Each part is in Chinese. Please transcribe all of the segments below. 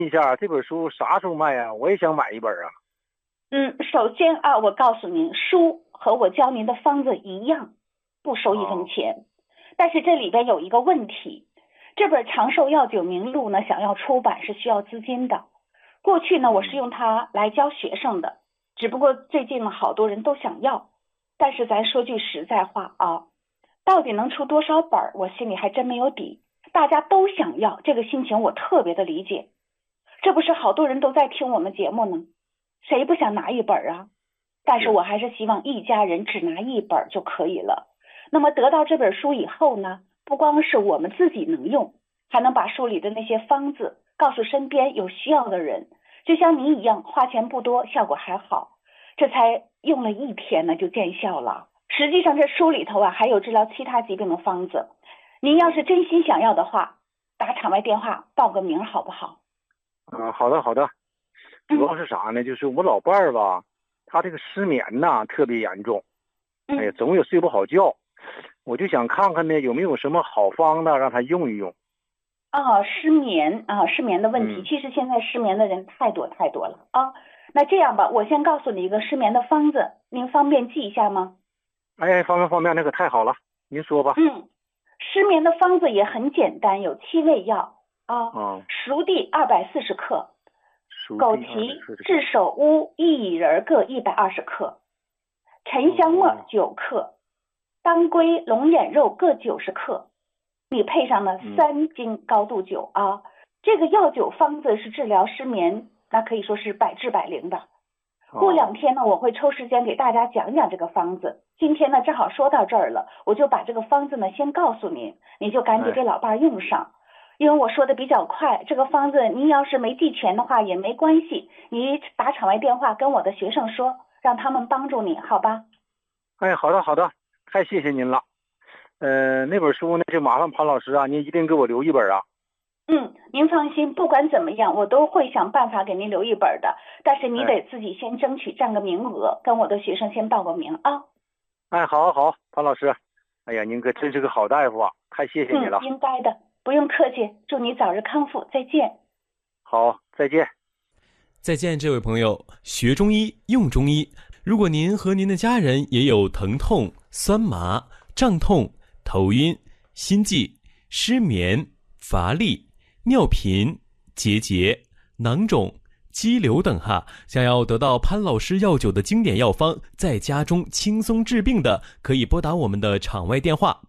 一下这本书啥时候卖啊？我也想买一本啊。 首先啊，我告诉您，书和我教您的方子一样，不收1分钱。但是这里边有一个问题，这本长寿药酒名录呢，想要出版是需要资金的。过去呢，我是用它来教学生的，只不过最近呢，好多人都想要。但是咱说句实在话啊，到底能出多少本，我心里还真没有底。大家都想要，这个心情我特别的理解。这不是好多人都在听我们节目呢，谁不想拿一本啊？但是我还是希望一家人只拿一本就可以了。那么得到这本书以后呢，不光是我们自己能用，还能把书里的那些方子告诉身边有需要的人，就像你一样，花钱不多，效果还好。这才用了1天呢就见效了。实际上这书里头啊还有治疗其他疾病的方子，您要是真心想要的话，打场外电话报个名好不好？ 好的好的。主要是啥呢？就是我老伴儿吧，他这个失眠呐特别严重，哎呀，总也睡不好觉。我就想看看呢，有没有什么好方的让他用一用。 失眠的问题，其实现在失眠的人太多了啊。那这样吧，我先告诉你一个失眠的方子，您方便记一下吗？ 哎，方便，那可太好了，您说吧。 失眠的方子也很简单，有7味药啊。熟地240克，枸杞、炙首乌、薏苡仁各120克，沉香末9克，当归、龙眼肉各90克。你配上了3斤高度酒啊。这个药酒方子是治疗失眠，那可以说是百治百灵的。过2天呢，我会抽时间给大家讲讲这个方子。今天呢，正好说到这儿了，我就把这个方子呢先告诉您，你就赶紧给老伴用上。因为我说的比较快，这个方子您要是没记全的话也没关系，你打场外电话跟我的学生说，让他们帮助你，好吧？ 哎，好的，太谢谢您了。那本书呢，就麻烦潘老师啊，您一定给我留一本啊。 您放心，不管怎么样，我都会想办法给您留一本的。但是你得自己先争取占个名额，跟我的学生先报个名啊。 哎，好，潘老师，哎呀，您可真是个好大夫啊，太谢谢你了。 应该的，不用客气，祝你早日康复，再见。 好，再见。 再见，这位朋友，学中医，用中医。如果您和您的家人也有疼痛、酸麻、胀痛、头晕、心悸、失眠、乏力、尿频、结节、囊肿、肌瘤等想要得到潘老师药酒的经典药方，在家中轻松治病的，可以拨打我们的场外电话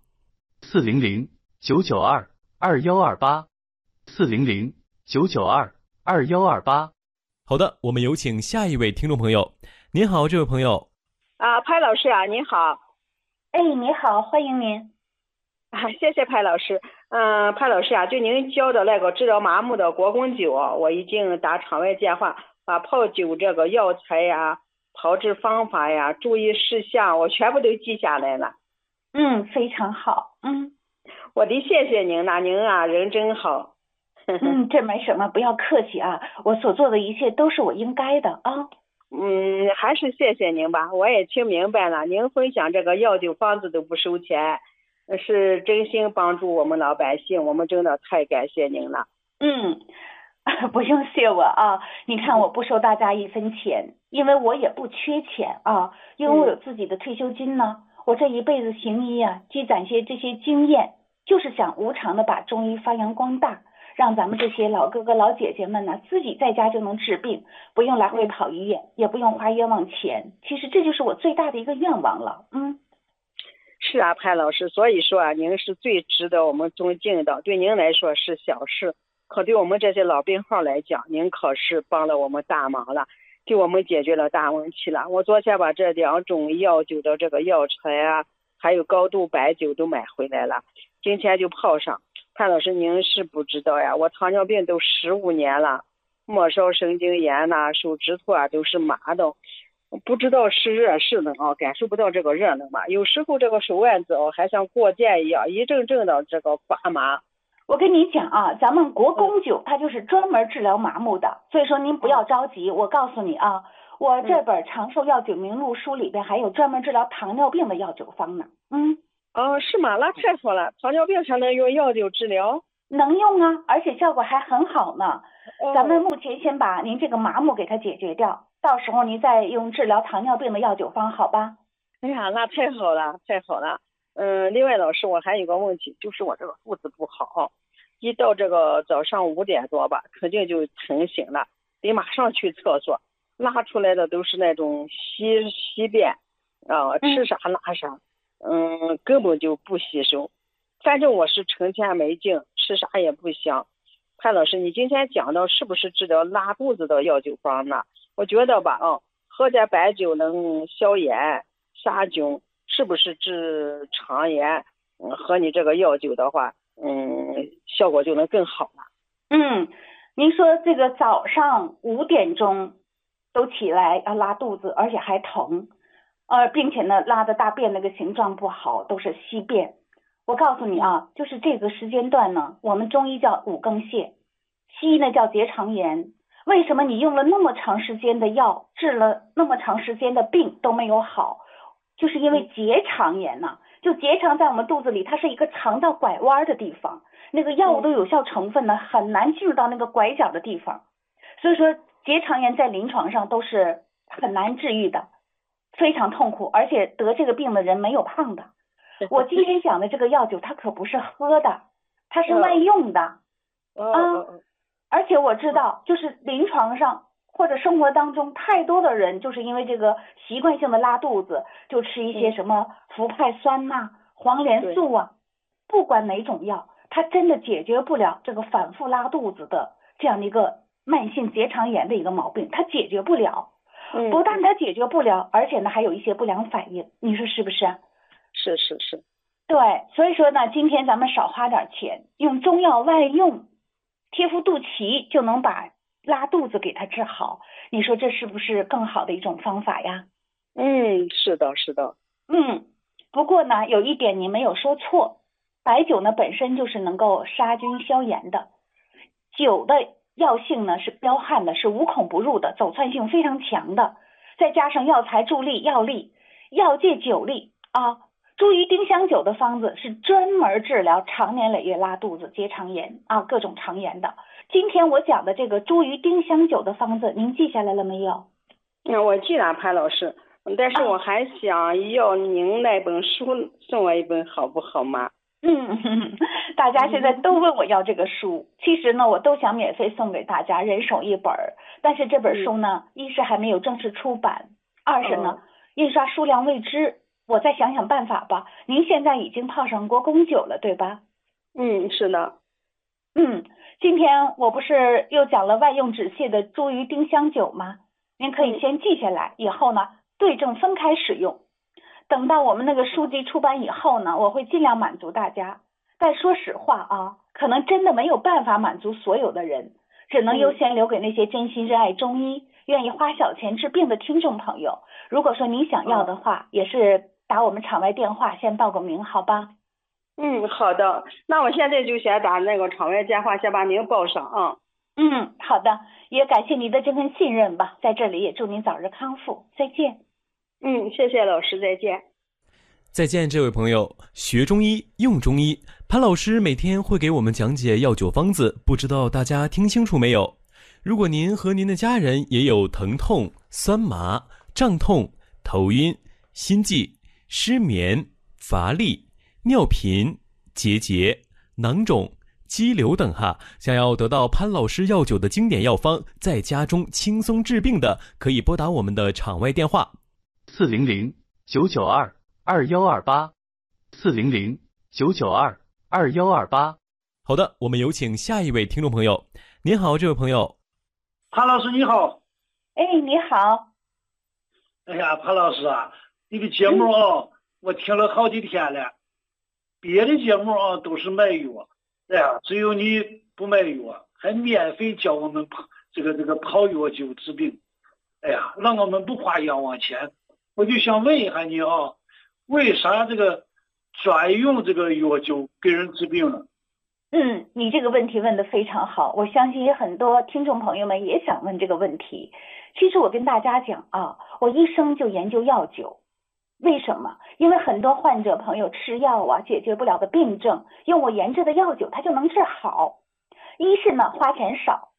400-992-2128，400-992-2128。 好的，我们有请下一位听众朋友。您好，这位朋友。 潘老师啊，您好。 你好，欢迎您。 谢谢潘老师。潘老师啊，就您教的那个治疗麻木的国公酒，我已经打场外电话，把泡酒这个药材呀、炮制方法呀、注意事项，我全部都记下来了。 非常好。 我得谢谢您了，您啊人真好。 这没什么，不要客气啊，我所做的一切都是我应该的啊。 还是谢谢您吧，我也听明白了，您分享这个药酒方子都不收钱，是真心帮助我们老百姓，我们真的太感谢您了。 不用谢我啊，你看我不收大家1分钱，因为我也不缺钱啊，因为我有自己的退休金呢。我这一辈子行医啊，积攒些这些经验，就是想无偿的把中医发扬光大，让咱们这些老哥哥老姐姐们呢，自己在家就能治病，不用来回跑医院，也不用花冤枉钱。其实这就是我最大的一个愿望了。 是啊，潘老师，所以说啊，您是最值得我们尊敬的。对您来说是小事，可对我们这些老病号来讲，您可是帮了我们大忙了，给我们解决了大问题了。我昨天把这2种药酒的这个药材啊，还有高度白酒都买回来了，今天就泡上。潘老师，您是不知道呀，我糖尿病都15年了，末梢神经炎呐、手指头啊都是麻的，不知道是热是冷啊，感受不到这个热冷嘛。有时候这个手腕子还像过电一样，一阵阵的这个发麻。 我跟你讲啊，咱们国公酒它就是专门治疗麻木的，所以说您不要着急。我告诉你啊，我这本长寿药酒名录书里边还有专门治疗糖尿病的药酒方呢。 是吗？那太好了，糖尿病才能用药酒治疗？ 能用啊，而且效果还很好呢。 咱们目前先把您这个麻木给它解决掉，到时候您再用治疗糖尿病的药酒方，好吧？ 哎呀，那太好了，太好了。另外老师，我还有个问题，就是我这个肚子不好，一到这个早上5点多吧，肯定就疼醒了，得马上去厕所，拉出来的都是那种稀便啊，吃啥拉啥，根本就不吸收。反正我是成天没劲，吃啥也不香。潘老师，你今天讲的是不是治疗拉肚子的药酒方呢？我觉得吧，喝点白酒能消炎杀菌，是不是治肠炎？喝你这个药酒的话，效果就能更好了。 您说这个早上5点钟都起来要拉肚子，而且还疼，并且呢拉的大便那个形状不好，都是稀便。我告诉你啊，就是这个时间段呢，我们中医叫五更泻，西医呢叫结肠炎。为什么你用了那么长时间的药，治了那么长时间的病都没有好？就是因为结肠炎呢，就结肠在我们肚子里，它是一个肠道拐弯的地方，那个药物的有效成分呢很难进入到那个拐角的地方，所以说结肠炎在临床上都是很难治愈的，非常痛苦，而且得这个病的人没有胖的。我今天讲的这个药酒，它可不是喝的，它是外用的。而且我知道，就是临床上或者生活当中，太多的人就是因为这个习惯性的拉肚子，就吃一些什么氟派酸钠、黄连素啊，不管哪种药，它真的解决不了这个反复拉肚子的这样的一个慢性结肠炎的一个毛病，它解决不了。不但它解决不了，而且呢还有一些不良反应，你说是不是？ 是。 对，所以说呢，今天咱们少花点钱，用中药外用，贴敷肚脐就能把拉肚子给它治好。你说这是不是更好的一种方法呀？ 是的。 不过呢，有一点你没有说错，白酒呢本身就是能够杀菌消炎的，酒的药性呢是彪悍的，是无孔不入的，走窜性非常强的，再加上药材助力、药力、药界酒力啊。茱萸丁香酒的方子是专门治疗长年累月拉肚子、结肠炎啊，各种肠炎的。今天我讲的这个茱萸丁香酒的方子，您记下来了没有？ 我记了，潘老师，但是我还想要您那本书送我一本，好不好吗？ 大家现在都问我要这个书，其实呢，我都想免费送给大家，人手一本。但是这本书呢，一是还没有正式出版，二是呢，印刷数量未知。我再想想办法吧。您现在已经泡上国供酒了，对吧？ 是的。 今天我不是又讲了外用止泻的茱萸丁香酒吗？您可以先记下来，以后呢对症分开使用。等到我们那个书籍出版以后呢，我会尽量满足大家。但说实话啊，可能真的没有办法满足所有的人，只能优先留给那些真心热爱中医、愿意花小钱治病的听众朋友。如果说您想要的话，也是打我们场外电话先报个名，好吧？ 好的，那我现在就先打那个场外电话，先把您报上啊。 好的，也感谢您的这份信任吧，在这里也祝您早日康复，再见。 谢谢老师，再见。 再见，这位朋友。学中医，用中医，潘老师每天会给我们讲解药酒方子，不知道大家听清楚没有？如果您和您的家人也有疼痛、酸麻、胀痛、头晕、心悸、失眠、乏力、尿频、结节、囊肿、肌瘤等想要得到潘老师药酒的经典药方，在家中轻松治病的，可以拨打我们的场外电话400-992-2128，400-992-2128。好的，我们有请下一位听众朋友。您好，这位朋友。 潘老师你好。 你好。 哎呀，潘老师啊，你的节目我听了好几天了，别的节目都是卖药，只有你不卖药，还免费教我们这个泡药酒治病，让我们不花冤枉钱。我就想问一下你为啥这个专用这个药酒给人治病呢？ 你这个问题问得非常好，我相信很多听众朋友们也想问这个问题。其实我跟大家讲我一生就研究药酒。为什么？因为很多患者朋友吃药解决不了的病症，用我研制的药酒它就能治好。一是呢花钱少，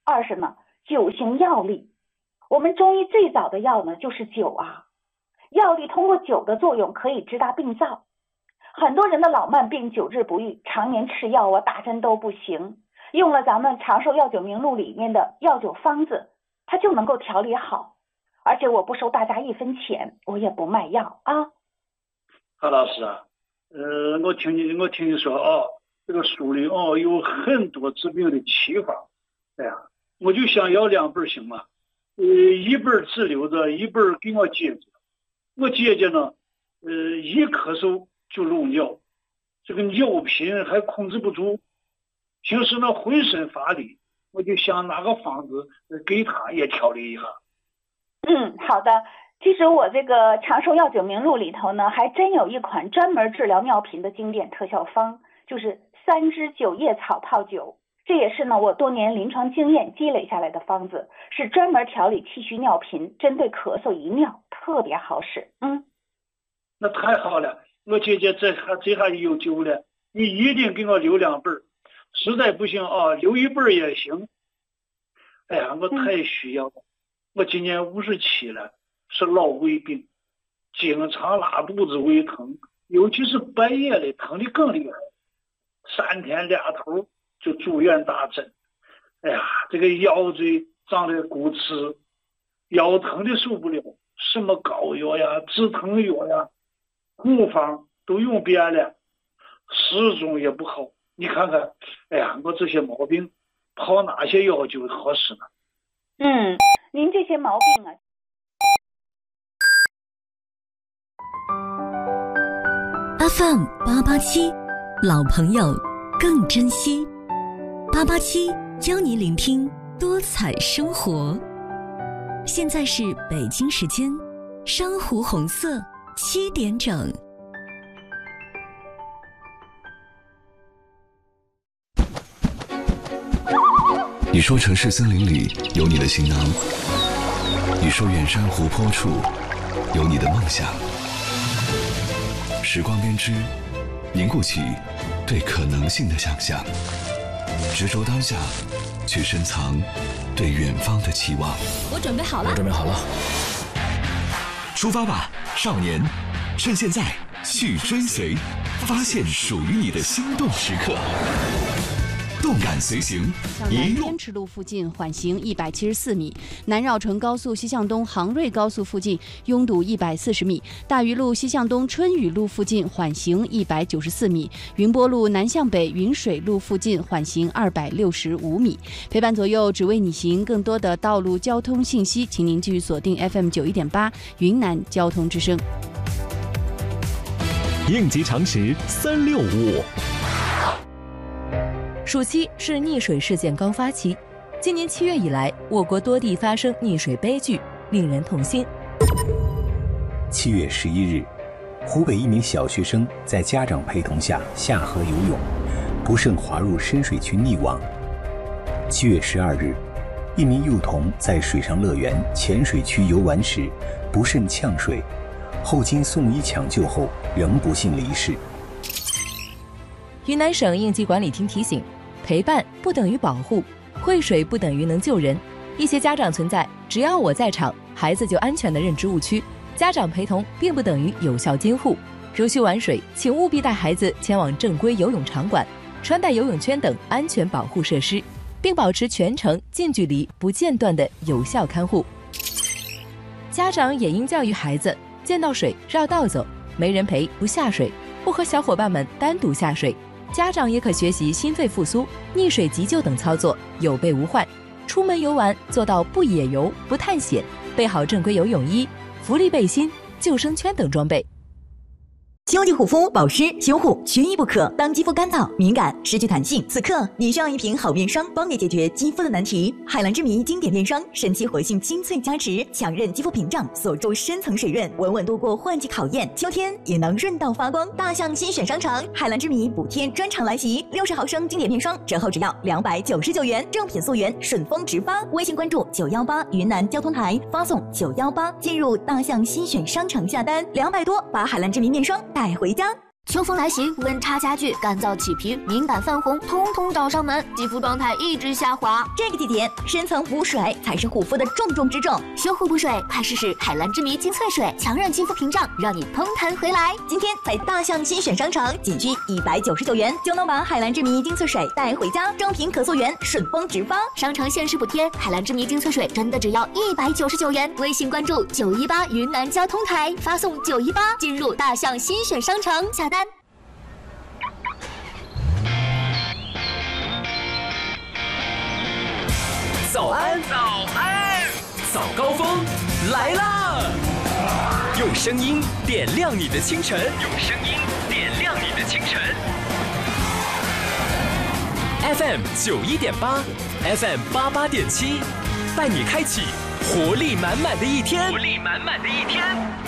二是呢，酒行药力。我们中医最早的药呢就是酒啊，药力通过酒的作用可以直达病灶。很多人的老慢病久治不愈，常年吃药啊打针都不行，用了咱们长寿药酒名录里面的药酒方子，它就能够调理好。而且我不收大家1分钱，我也不卖药啊。 何老师啊，我听你说哦，这个书里哦有很多治病的奇法。哎呀，我就想要2本行吗？一本只留着，一本给我姐姐。我姐姐呢，一咳嗽就漏尿，这个尿频还控制不住，平时呢浑身乏力，我就想拿个方子给她也调理一下。 好的。其实我这个长寿药酒名录里头呢，还真有一款专门治疗尿频的经典特效方，就是3支9叶草泡酒。这也是呢我多年临床经验积累下来的方子，是专门调理气虚尿频，针对咳嗽遗尿特别好使。 那太好了，我姐姐这下有救了，你一定给我留2本，实在不行啊，留1本也行。哎呀，我太需要了。我今年57了，是老胃病，经常拉肚子胃疼，尤其是半夜里疼的更厉害，3天2头就住院打针。哎呀，这个腰椎长得骨刺，腰疼的受不了，什么膏药呀、止疼药呀、古方都用遍了，始终也不好。你看看，哎呀，我这些毛病泡哪些药就合适呢？ 您这些毛病啊 ，FM 887，老朋友更珍惜。887教你聆听多彩生活。现在是北京时间珊瑚红色7点整。 你说城市森林里有你的行囊，你说远山湖泊处有你的梦想。时光编织，凝固起对可能性的想象，执着当下，去深藏对远方的期望。 我准备好了， 出发吧，少年！趁现在去追随，发现属于你的心动时刻。动感随行， 向南滇池路附近缓行174米，南绕城高速西向东杭瑞高速附近拥堵140米，大余路西向东春雨路附近缓行194米，云波路南向北云水路附近缓行265米。陪伴左右，只为你行。更多的道路交通信息，请您继续锁定 FM 91.8云南交通之声。 应急常识365。 暑期是溺水事件高发期，今年7月以来，我国多地发生溺水悲剧，令人痛心。 7月11日，湖北一名小学生在家长陪同下下河游泳，不慎滑入深水区溺亡。7月12日，一名幼童在水上乐园浅水区游玩时不慎呛水，后经送医抢救后仍不幸离世。 云南省应急管理厅提醒，陪伴不等于保护，会水不等于能救人。一些家长存在只要我在场，孩子就安全的认知误区，家长陪同并不等于有效监护。如需玩水，请务必带孩子前往正规游泳场馆，穿戴游泳圈等安全保护设施，并保持全程近距离不间断的有效看护。家长也应教育孩子，见到水绕道走，没人陪不下水，不和小伙伴们单独下水。家长也可学习心肺复苏、溺水急救等操作，有备无患。出门游玩做到不野游、不探险，备好正规游泳衣、浮力背心、救生圈等装备。 秋季护肤保湿修护缺一不可。当肌肤干燥、敏感、失去弹性，此刻你需要一瓶好面霜，帮你解决肌肤的难题。海蓝之谜经典面霜，神奇活性精粹加持，强韧肌肤屏障，锁住深层水润，稳稳度过换季考验，秋天也能润到发光。大象新选商场海蓝之谜补贴专场来袭，60毫升经典面霜折后只要299元，正品溯源，顺丰直发。微信关注918云南交通台，发送918进入大象新选商场下单，200多把海蓝之谜面霜带回家。 秋风来袭，温差加剧，干燥起皮，敏感泛红，通通找上门，肌肤状态一直下滑。 这个季节，深层补水才是护肤的重中之重。 修护补水，快试试海蓝之谜精粹水，强韧肌肤屏障，让你嘭弹回来。 今天在大象新选商城，仅需199元就能把海蓝之谜精粹水带回家，正品可溯源，顺丰直发。 商城限时补贴，海蓝之谜精粹水真的只要199元。微信关注918云南交通台，发送918进入大象新选商城下单。 早安，早安，早高峰来啦！用声音点亮你的清晨，用声音点亮你的清晨。FM 91.8 ，FM 88.7，带你开启活力满满的一天，活力满满的一天。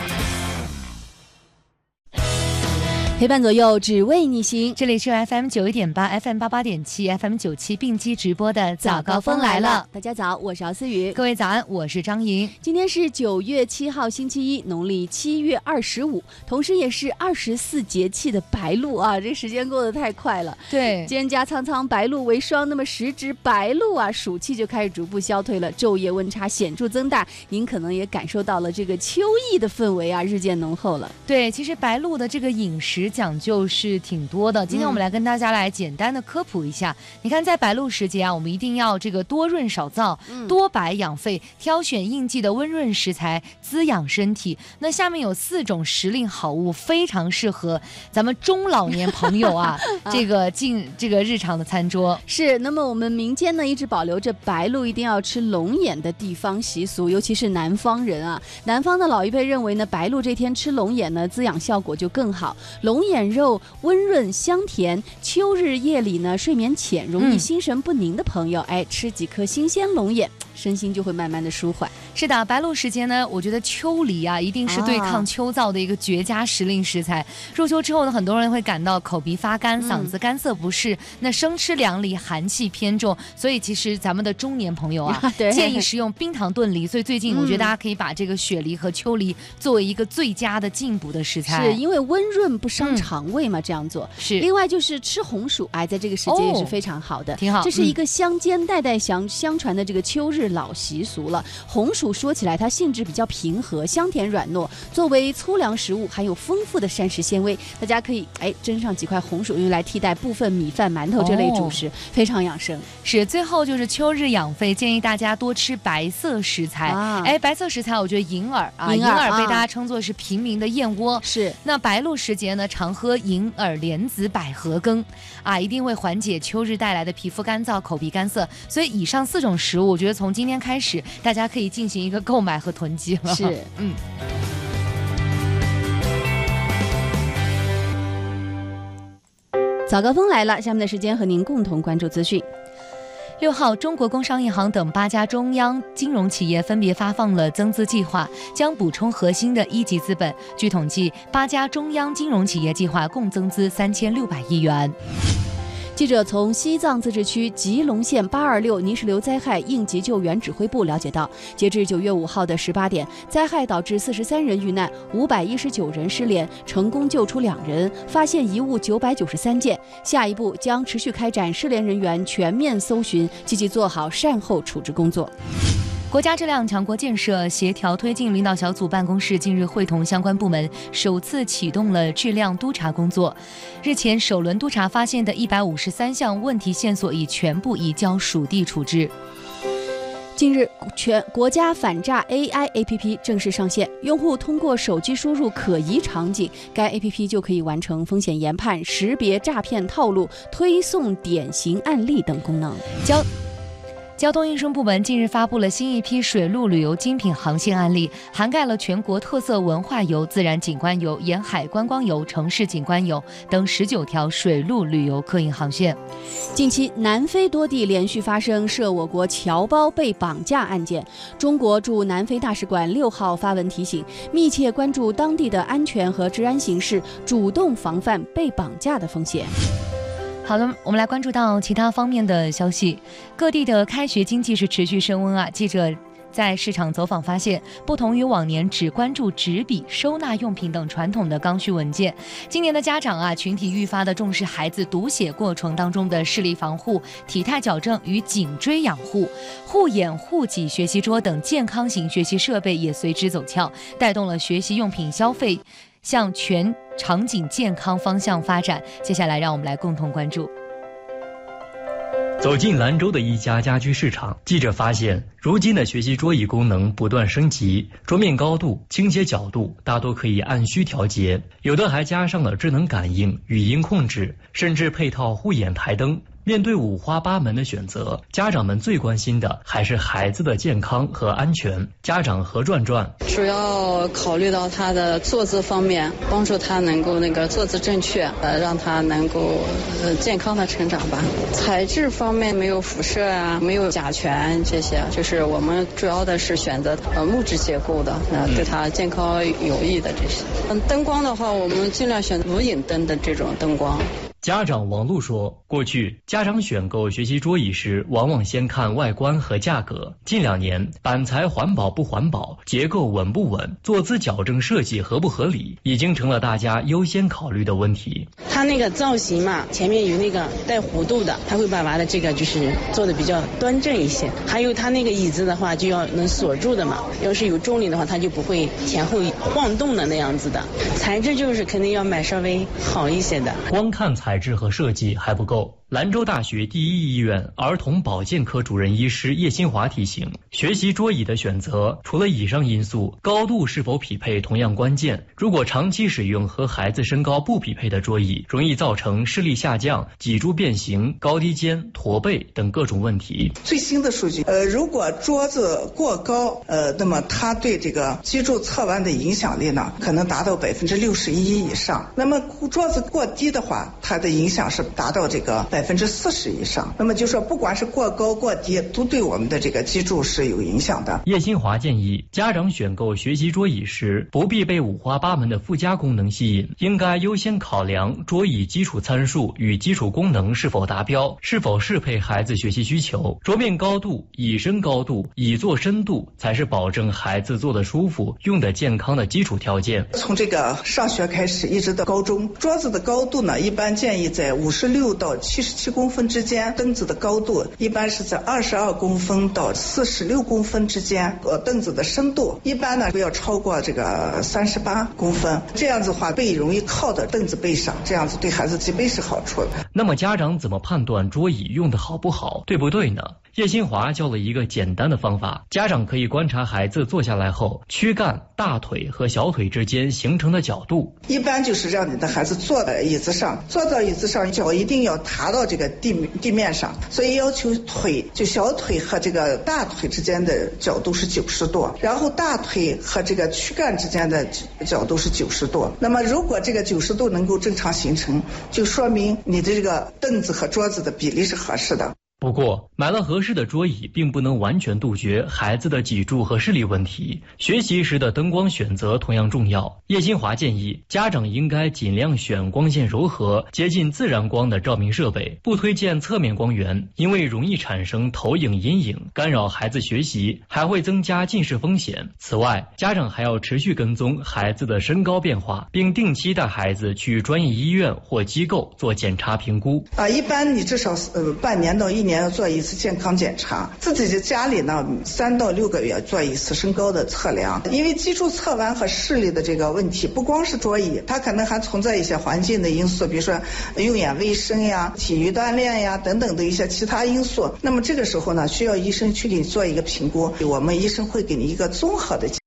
陪伴左右，只为你行。这里是 FM 91.8 FM 88.7 FM 97并机直播的早高峰来了。 大家早，我是姚思雨。 各位早安，我是张莹。 今天是9月7号星期一，农历7月25，同时也是24节气的白露啊！这时间过得太快了。 对， 蒹葭苍苍，白露为霜。那么时值白露啊，暑气就开始逐步消退了，昼夜温差显著增大。您可能也感受到了这个秋意的氛围啊，日渐浓厚了。 对，其实白露的这个饮食讲究是挺多的，今天我们来跟大家来简单的科普一下。你看，在白露时节啊，我们一定要这个多润少燥，多白养肺，挑选应季的温润食材，滋养身体。那下面有4种时令好物，非常适合咱们中老年朋友啊，这个进这个日常的餐桌。 是，那么我们民间呢一直保留着白露一定要吃龙眼的地方习俗，尤其是南方人啊。南方的老一辈认为呢，白露这天吃龙眼呢，滋养效果就更好。龙眼肉温润香甜，秋日夜里呢睡眠浅，容易心神不宁的朋友，吃几颗新鲜龙眼，身心就会慢慢的舒缓。 是的，白露时节呢，我觉得秋梨啊，一定是对抗秋燥的一个绝佳时令食材。入秋之后呢，很多人会感到口鼻发干，嗓子干涩不适。那生吃凉梨寒气偏重，所以其实咱们的中年朋友啊，建议食用冰糖炖梨。所以最近我觉得大家可以把这个雪梨和秋梨作为一个最佳的进补的食材， 是因为温润不伤肠胃嘛，这样做是。 另外就是吃红薯，在这个时节也是非常好的， 挺好。 这是一个乡间代代相传的这个秋日老习俗了。红薯说起来，它性质比较平和，香甜软糯，作为粗粮食物，含有丰富的膳食纤维。大家可以蒸上几块红薯，用来替代部分米饭、馒头这类主食，非常养生。 是，最后就是秋日养肺，建议大家多吃白色食材。白色食材，我觉得银耳啊，银耳被大家称作是平民的燕窝。 是， 那白露时节呢，常喝银耳莲子百合羹啊，一定会缓解秋日带来的皮肤干燥、口鼻干涩。所以以上4种食物，我觉得从今天开始，大家可以进行一个购买和囤积了。 是，早高峰来了，下面的时间和您共同关注资讯。 6号，中国工商银行等8家中央金融企业分别发放了增资计划，将补充核心的1级资本。据统计，8家中央金融企业计划共增资3600亿元。 记者从西藏自治区吉隆县826泥石流灾害应急救援指挥部了解到，截至9月5号的18点，灾害导致43人遇难，519人失联，成功救出2人，发现遗物993件。下一步将持续开展失联人员全面搜寻，积极做好善后处置工作。 国家质量强国建设协调推进领导小组办公室近日会同相关部门，首次启动了质量督查工作。日前首轮督查发现的153项问题线索已全部移交属地处置。 近日，国家反诈 AI APP 正式上线，用户通过手机输入可疑场景，该 APP 就可以完成风险研判、识别诈骗套路、推送典型案例等功能。 交通运输部门近日发布了新一批水陆旅游精品航线案例，涵盖了全国特色文化游、自然景观游、沿海观光游、城市景观游等19条水陆旅游客运航线。 近期，南非多地连续发生涉我国侨胞被绑架案件。中国驻南非大使馆6号发文提醒，密切关注当地的安全和治安形势，主动防范被绑架的风险。 好的，我们来关注到其他方面的消息。各地的开学经济是持续升温啊。记者在市场走访发现，不同于往年只关注纸笔、收纳用品等传统的刚需文件，今年的家长群体愈发的重视孩子读写过程当中的视力防护、体态矫正与颈椎养护，护眼护脊学习桌等健康型学习设备也随之走俏，带动了学习用品消费向全场景健康方向发展。接下来让我们来共同关注。 走进兰州的一家家居市场，记者发现，如今的学习桌椅功能不断升级，桌面高度、倾斜角度大多可以按需调节，有的还加上了智能感应、语音控制，甚至配套护眼台灯。面对五花八门的选择，家长们最关心的还是孩子的健康和安全。家长何转转主要考虑到他的坐姿方面，帮助他能够坐姿正确，让他能够健康的成长吧。材质方面没有辐射没有甲醛这些，就是我们主要的是选择木质结构的，对他健康有益的这些。灯光的话，我们尽量选无影灯的这种灯光。 家长王璐说，过去家长选购学习桌椅时，往往先看外观和价格。近2年，板材环保不环保，结构稳不稳，坐姿矫正设计合不合理，已经成了大家优先考虑的问题。 它那个造型嘛，前面有那个带弧度的，它会把的这个就是做的比较端正一些。还有它那个椅子的话，就要能锁住的嘛，要是有重力的话，它就不会前后晃动的那样子的。材质就是肯定要买稍微好一些的。 光看材质和设计还不够。兰州大学第一医院儿童保健科主任医师叶新华提醒，学习桌椅的选择，除了以上因素，高度是否匹配同样关键。如果长期使用和孩子身高不匹配的桌椅，容易造成视力下降、脊柱变形、高低肩、驼背等各种问题。 最新的数据，如果桌子过高，那么它对这个脊柱侧弯的影响力呢，可能达到61%以上。那么桌子过低的话，它的影响是达到这个40%以上。那么就说不管是过高过低，都对我们的这个脊柱是有影响的。 叶新华建议，家长选购学习桌椅时，不必被五花八门的附加功能吸引，应该优先考量桌椅基础参数与基础功能是否达标，是否适配孩子学习需求。桌面高度、椅身高度、椅座深度才是保证孩子坐得舒服、用得健康的基础条件。 从这个上学开始一直到高中，桌子的高度呢，一般建议在56到77公分之间，凳子的高度一般是在22公分到46公分之间，凳子的深度一般呢不要超过这个38公分，这样子的话背容易靠到凳子背上，这样子对孩子脊背是好处的。 那么家长怎么判断桌椅用的好不好，对不对呢？叶新华教了一个简单的方法，家长可以观察孩子坐下来后，躯干、大腿和小腿之间形成的角度。 一般就是让你的孩子坐到椅子上，脚一定要踏到这个地面上，所以要求小腿和这个大腿之间的角度是90度，然后大腿和这个躯干之间的角度是90度。那么如果这个90度能够正常形成，就说明你的这个凳子和桌子的比例是合适的。 不过，买了合适的桌椅并不能完全杜绝孩子的脊柱和视力问题。学习时的灯光选择同样重要。叶新华建议，家长应该尽量选光线柔和、接近自然光的照明设备，不推荐侧面光源，因为容易产生投影阴影，干扰孩子学习，还会增加近视风险。此外，家长还要持续跟踪孩子的身高变化，并定期带孩子去专业医院或机构做检查评估。 一般你至少半年到1年要做一次健康检查，自己的家里呢3到6个月做一次身高的测量。因为脊柱侧弯和视力的这个问题，不光是桌椅，它可能还存在一些环境的因素，比如说用眼卫生呀、体育锻炼呀等等的一些其他因素。那么这个时候呢，需要医生去给你做一个评估，我们医生会给你一个综合的